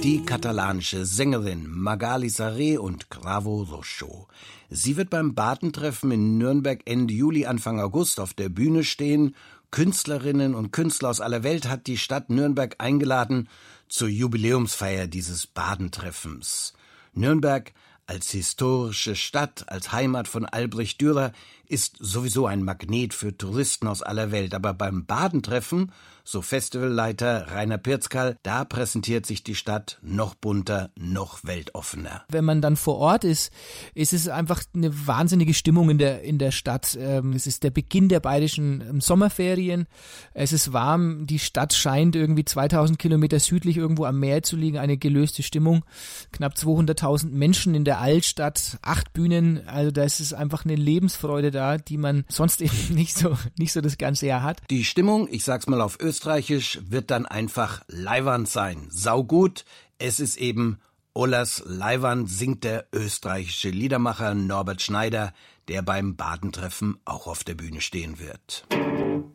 Die katalanische Sängerin Magali Saré und Cravo Rosso. Sie wird beim Badentreffen in Nürnberg Ende Juli, Anfang August auf der Bühne stehen. Künstlerinnen und Künstler aus aller Welt hat die Stadt Nürnberg eingeladen zur Jubiläumsfeier dieses Badentreffens. Nürnberg als historische Stadt, als Heimat von Albrecht Dürer, ist sowieso ein Magnet für Touristen aus aller Welt. Aber beim Badentreffen, so Festivalleiter Rainer Pirzkal, da präsentiert sich die Stadt noch bunter, noch weltoffener. Wenn man dann vor Ort ist es einfach eine wahnsinnige Stimmung in der Stadt. Es ist der Beginn der bayerischen Sommerferien. Es ist warm, die Stadt scheint irgendwie 2000 Kilometer südlich irgendwo am Meer zu liegen, eine gelöste Stimmung. Knapp 200.000 Menschen in der Altstadt, 8 Bühnen, also da ist es einfach eine Lebensfreude da, die man sonst eben nicht so das ganze Jahr hat. Die Stimmung, ich sag's mal auf Österreichisch, wird dann einfach leiwand sein. Saugut, es ist eben Ollers Leiwand, singt der österreichische Liedermacher Norbert Schneider, der beim Badentreffen auch auf der Bühne stehen wird.